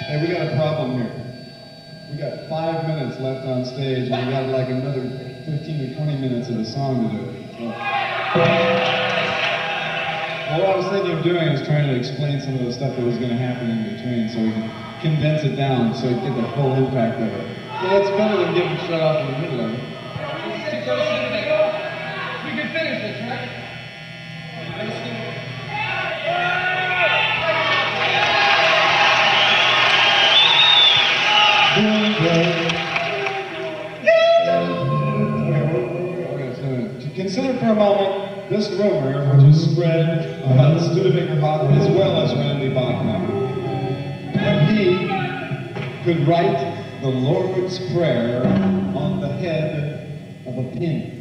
Hey, we got a problem here. We got 5 minutes left on stage, and we got like another 15 or 20 minutes of the song to do. So, well, what I was thinking of doing is trying to explain some of the stuff that was going to happen in between, so we can condense it down, so you get the full impact of it. Yeah, it's better than getting shut off in the middle of it. We can finish this, right? Consider for a moment this rumor which is spread about Studebaker Bach as well as Randy Bachman, that he could write the Lord's Prayer on the head of a pin.